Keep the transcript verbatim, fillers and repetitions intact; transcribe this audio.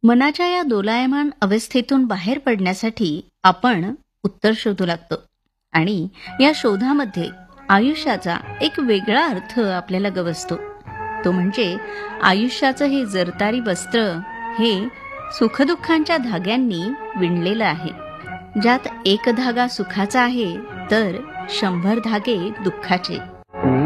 मनाच्या या दोलायमान अवस्थेतून बाहेर पडण्यासाठी आपण उत्तर शोधू लागतो आणि या शोधामध्ये आयुष्याचा एक वेगळा अर्थ आपल्याला गवसतो. तो म्हणजे आयुष्याचं हे जरतारी वस्त्र हे सुखदुःखांच्या धाग्यांनी विणलेलं आहे, ज्यात एक धागा सुखाचा आहे तर शंभर धागे दुःखाचे.